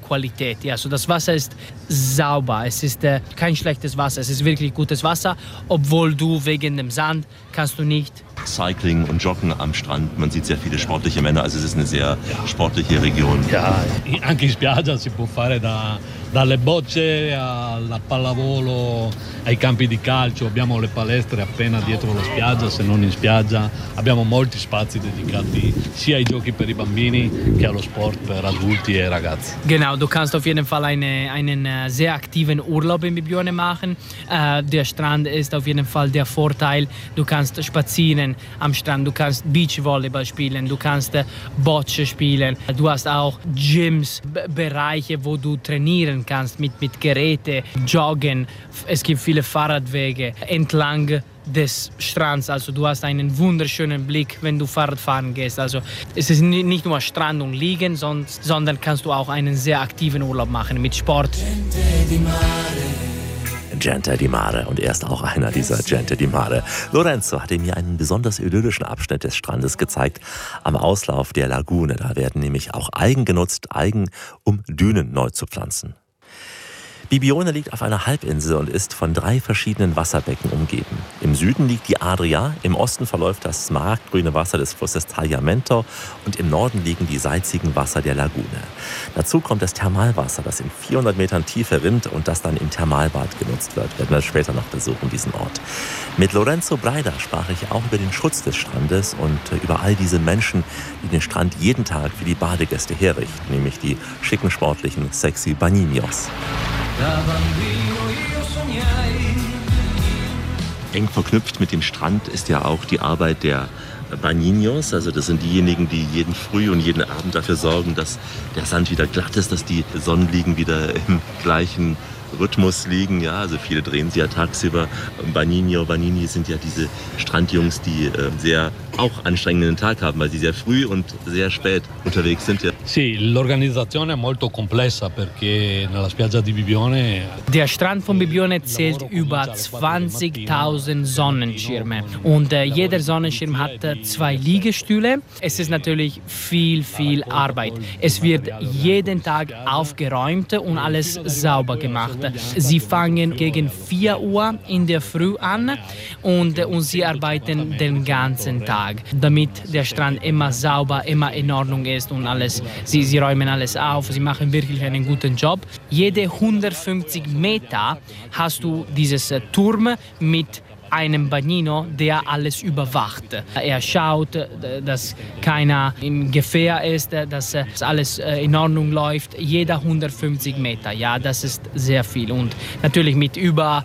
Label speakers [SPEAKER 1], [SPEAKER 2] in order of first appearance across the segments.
[SPEAKER 1] Qualität. Ja, also das Wasser ist sauber, es ist kein schlechtes Wasser, es ist wirklich gutes Wasser, obwohl du wegen dem Sand kannst du nicht.
[SPEAKER 2] Cycling und Joggen am Strand, man sieht sehr viele sportliche Männer, also es ist eine sehr sportliche Region.
[SPEAKER 3] Ja, anche in spiaggia si può fare dalle bocce alla pallavolo ai campi di calcio, abbiamo le palestre appena dietro la spiaggia, se non in spiaggia, abbiamo molti spazi dedicati sia ai giochi per i bambini che allo sport per adulti e ragazzi.
[SPEAKER 1] Genau, du kannst auf jeden Fall einen sehr aktiven Urlaub in Bibione machen. Der Strand ist auf jeden Fall der Vorteil, du kannst spazieren am Strand, du kannst Beachvolleyball spielen, du kannst Bocce spielen, du hast auch Gyms, Bereiche, wo du trainieren kannst mit Geräten, joggen, es gibt viele Fahrradwege entlang des Strands, also du hast einen wunderschönen Blick, wenn du Fahrrad fahren gehst. Also es ist nicht nur Strand und Liegen, sondern kannst du auch einen sehr aktiven Urlaub machen mit Sport.
[SPEAKER 4] Gente di Mare und er ist auch einer dieser Gente di Mare. Lorenzo hat mir einen besonders idyllischen Abschnitt des Strandes gezeigt, am Auslauf der Lagune. Da werden nämlich auch Algen genutzt, um Dünen neu zu pflanzen. Bibione liegt auf einer Halbinsel und ist von 3 verschiedenen Wasserbecken umgeben. Im Süden liegt die Adria, im Osten verläuft das smaragdgrüne Wasser des Flusses Tagliamento und im Norden liegen die salzigen Wasser der Lagune. Dazu kommt das Thermalwasser, das in 400 Metern Tiefe rinnt und das dann im Thermalbad genutzt wird. Werden wir später noch besuchen, diesen Ort. Mit Lorenzo Breida sprach ich auch über den Schutz des Strandes und über all diese Menschen, die den Strand jeden Tag für die Badegäste herrichten, nämlich die schicken, sportlichen, sexy Bagninos. Eng verknüpft mit dem Strand ist ja auch die Arbeit der Bagninos, also das sind diejenigen, die jeden Früh und jeden Abend dafür sorgen, dass der Sand wieder glatt ist, dass die Sonnenliegen wieder im gleichen Rhythmus liegen. Ja, also viele drehen sie ja tagsüber. Bagnini sind ja diese Strandjungs, die sehr auch anstrengenden Tag haben, weil sie sehr früh und sehr spät unterwegs sind. Ja.
[SPEAKER 3] Sì, l'organizzazione è molto complessa perché nella spiaggia di Bibione.
[SPEAKER 1] Der Strand von Bibione zählt über 20.000 Sonnenschirme und jeder Sonnenschirm hat 2 Liegestühle. Es ist natürlich viel Arbeit. Es wird jeden Tag aufgeräumt und alles sauber gemacht. Sie fangen gegen 4 Uhr in der Früh an und sie arbeiten den ganzen Tag, damit der Strand immer sauber, immer in Ordnung ist und alles. Sie räumen alles auf, sie machen wirklich einen guten Job. Jede 150 Meter hast du dieses Turm mit einem Bagnino, der alles überwacht. Er schaut, dass keiner in Gefahr ist, dass alles in Ordnung läuft. Jeder 150 Meter, ja, das ist sehr viel. Und natürlich mit über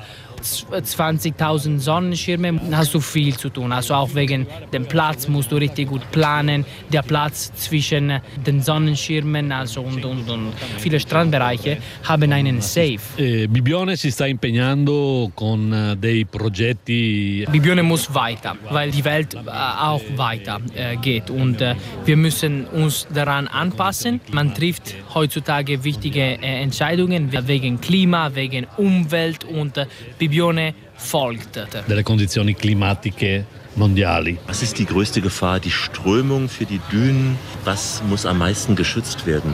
[SPEAKER 1] 20.000 Sonnenschirme hast du viel zu tun. Also auch wegen dem Platz musst du richtig gut planen. Der Platz zwischen den Sonnenschirmen also und viele Strandbereiche haben einen Safe.
[SPEAKER 3] Bibione si sta impegnando con dei progetti.
[SPEAKER 1] Bibione muss weiter, weil die Welt auch weiter geht und wir müssen uns daran anpassen. Man trifft heutzutage wichtige Entscheidungen wegen Klima, wegen Umwelt und Bibione folgt.
[SPEAKER 3] Delle condizioni climatiche mondiali.
[SPEAKER 2] Was ist die größte Gefahr? Die Strömung für die Dünen? Was muss am meisten geschützt werden?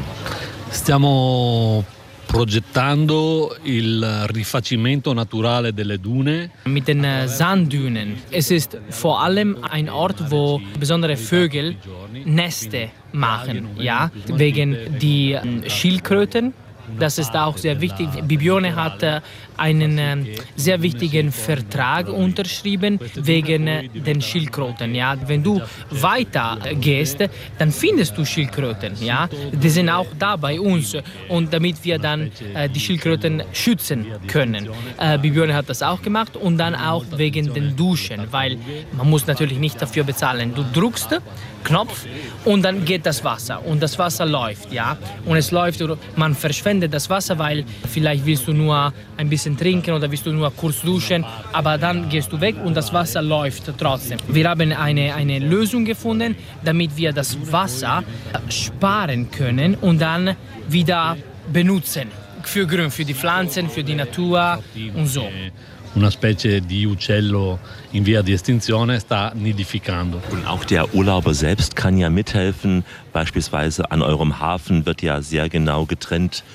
[SPEAKER 3] Stiamo progettando il rifacimento naturale delle dune.
[SPEAKER 1] Mit den Sanddünen. Es ist vor allem ein Ort, wo besondere Vögel Neste machen, ja, wegen die Schildkröten. Das ist auch sehr wichtig. Bibione hat einen sehr wichtigen Vertrag unterschrieben wegen den Schildkröten. Ja. Wenn du weiter gehst, dann findest du Schildkröten. Ja. Die sind auch da bei uns und damit wir dann die Schildkröten schützen können. Bibione hat das auch gemacht und dann auch wegen den Duschen, weil man muss natürlich nicht dafür bezahlen. Du drückst Knopf und dann geht das Wasser und das Wasser läuft, ja, und es läuft, man verschwendet das Wasser, weil vielleicht willst du nur ein bisschen trinken oder willst du nur kurz duschen, aber dann gehst du weg und das Wasser läuft trotzdem. Wir haben eine Lösung gefunden, damit wir das Wasser sparen können und dann wieder benutzen für Grün, für die Pflanzen, für die Natur und so.
[SPEAKER 3] Una specie di uccello in via di estinzione sta nidificando.
[SPEAKER 2] Und auch der Urlauber selbst kann ja mithelfen. Beispielsweise an eurem Hafen wird ja sehr genau getrennt,